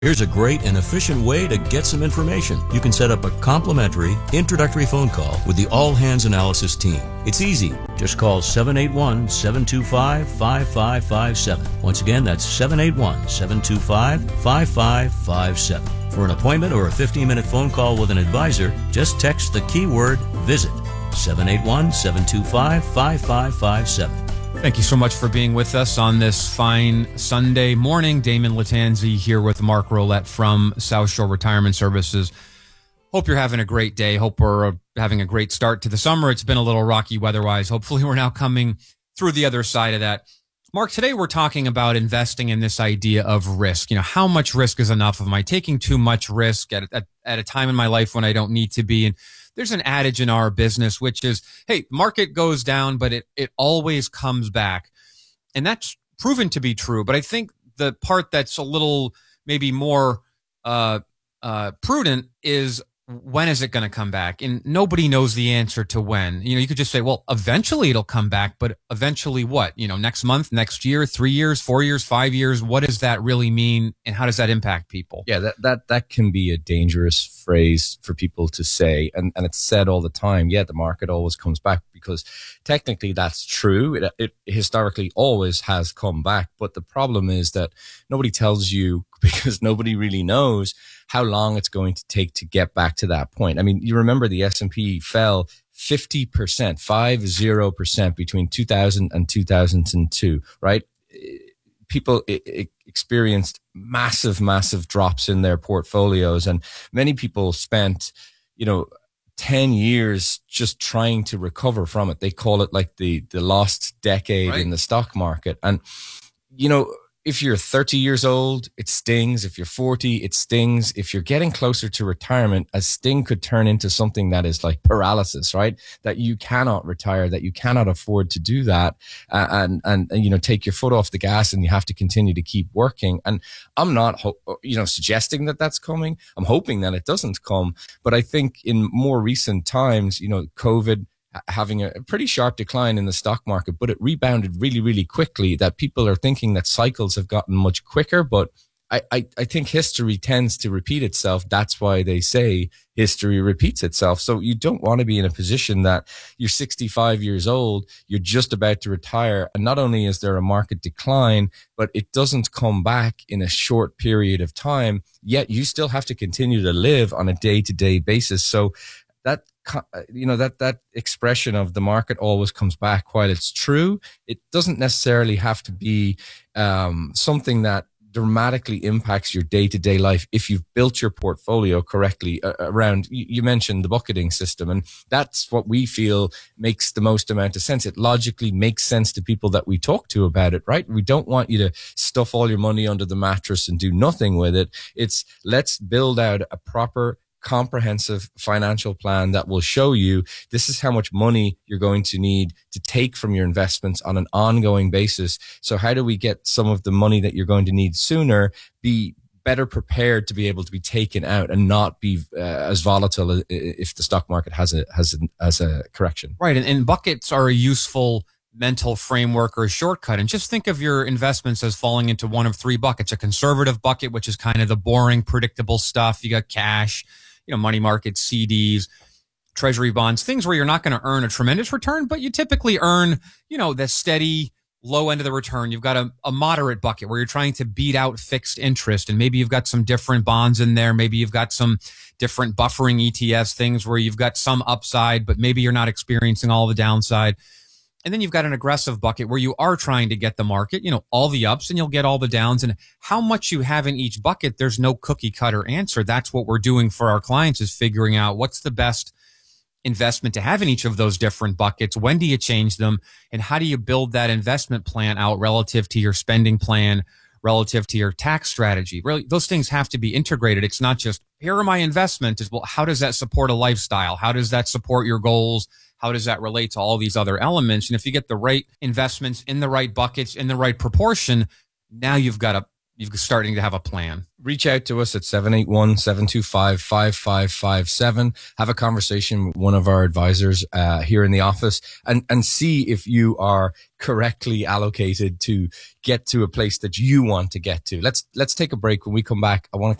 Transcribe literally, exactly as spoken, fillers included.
Here's a great and efficient way to get some information. You can set up a complimentary introductory phone call with the All Hands Analysis team. It's easy. Just call seven eight one, seven two five, five five five seven. Once again, that's seven eight one, seven two five, five five five seven. For an appointment or a fifteen-minute phone call with an advisor, just text the keyword VISIT, seven eight one, seven two five, five five five seven. Thank you so much for being with us on this fine Sunday morning. Damon Latanzi here with Mark Rolette from South Shore Retirement Services. Hope you're having a great day. Hope we're having a great start to the summer. It's been a little rocky weather-wise. Hopefully we're now coming through the other side of that. Mark, today we're talking about investing in this idea of risk. You know, how much risk is enough? Am I taking too much risk at, at, at a time in my life when I don't need to be? And there's an adage in our business, which is, hey, market goes down, but it, it always comes back. And that's proven to be true. But I think the part that's a little maybe more uh, uh, prudent is, when is it going to come back? And nobody knows the answer to when. You know, you could just say, well, eventually it'll come back, but eventually what? You know, next month, next year, three years, four years, five years. What does that really mean? And how does that impact people? Yeah, that, that, that can be a dangerous phrase for people to say. And, and it's said all the time. Yeah, the market always comes back, because technically that's true. It, it historically always has come back. But the problem is that nobody tells you, because nobody really knows how long it's going to take to get back to that point. I mean, you remember the S and P fell fifty percent, five zero percent between two thousand and two thousand two, right? People experienced massive, massive drops in their portfolios, and many people spent, you know, ten years just trying to recover from it. They call it like the, the lost decade right. in the stock market. And, you know, if you're thirty years old, it stings. If you're forty, it stings. If you're getting closer to retirement, a sting could turn into something that is like paralysis, right? That you cannot retire, that you cannot afford to do that, uh, and, and, and, you know, take your foot off the gas, and you have to continue to keep working. And I'm not, ho- you know, suggesting that that's coming. I'm hoping that it doesn't come. But I think in more recent times, you know, COVID, having a pretty sharp decline in the stock market, but it rebounded really, really quickly, that people are thinking that cycles have gotten much quicker. But I, I, I think history tends to repeat itself. That's why they say history repeats itself. So you don't want to be in a position that you're sixty-five years old, you're just about to retire, and not only is there a market decline, but it doesn't come back in a short period of time, yet you still have to continue to live on a day-to-day basis. So that, you know, that, that expression of the market always comes back, while it's true, it doesn't necessarily have to be um, something that dramatically impacts your day-to-day life if you've built your portfolio correctly uh, around, you mentioned the bucketing system, and that's what we feel makes the most amount of sense. It logically makes sense to people that we talk to about it, right? We don't want you to stuff all your money under the mattress and do nothing with it. It's, let's build out a proper, comprehensive financial plan that will show you this is how much money you're going to need to take from your investments on an ongoing basis. So how do we get some of the money that you're going to need sooner be better prepared to be able to be taken out and not be uh, as volatile if the stock market has a has a, has a correction? Right, and, and buckets are a useful mental framework or a shortcut. And just think of your investments as falling into one of three buckets: a conservative bucket, which is kind of the boring, predictable stuff. You got cash, you know, money market, C Ds, treasury bonds, things where you're not going to earn a tremendous return, but you typically earn, you know, the steady low end of the return. You've got a, a moderate bucket where you're trying to beat out fixed interest. And maybe you've got some different bonds in there. Maybe you've got some different buffering E T Fs, things where you've got some upside, but maybe you're not experiencing all the downside. And then you've got an aggressive bucket where you are trying to get the market, you know, all the ups, and you'll get all the downs. And how much you have in each bucket, there's no cookie cutter answer. That's what we're doing for our clients, is figuring out what's the best investment to have in each of those different buckets. When do you change them? And how do you build that investment plan out relative to your spending plan, relative to your tax strategy? Really, those things have to be integrated. It's not just, here are my investments. It's, well, how does that support a lifestyle? How does that support your goals? How does that relate to all these other elements? And if you get the right investments in the right buckets, in the right proportion, now you've got a you're starting to have a plan. Reach out to us at seven eight one, seven two five, five five five seven. Have a conversation with one of our advisors uh, here in the office and, and see if you are correctly allocated to get to a place that you want to get to. Let's let's take a break. When we come back, I want to